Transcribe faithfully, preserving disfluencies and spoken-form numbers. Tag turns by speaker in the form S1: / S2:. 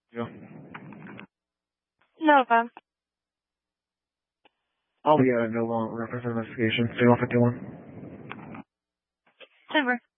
S1: Yeah.
S2: Nova.
S1: I'll be at a no long reference investigation. Stay off fifty-one.
S2: Over.